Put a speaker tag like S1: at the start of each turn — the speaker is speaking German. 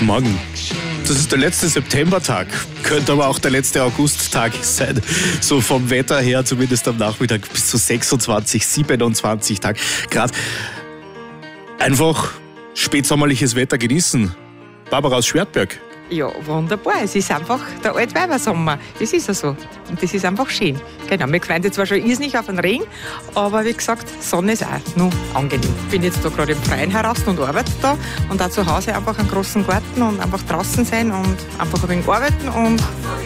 S1: Guten Morgen. Das ist der letzte Septembertag, könnte aber auch der letzte Augusttag sein. So vom Wetter her, zumindest am Nachmittag, bis zu 26, 27 Grad. Einfach spätsommerliches Wetter genießen. Barbara aus Schwertberg.
S2: Ja, wunderbar. Es ist einfach der Altweibersommer. Das ist ja so. Und das ist einfach schön. Genau, wir freuen uns zwar schon irrsinnig auf den Regen, aber wie gesagt, Sonne ist auch noch angenehm. Ich bin jetzt da gerade im Freien heraus und arbeite da und auch zu Hause einfach einen großen Garten und einfach draußen sein und einfach ein wenig arbeiten und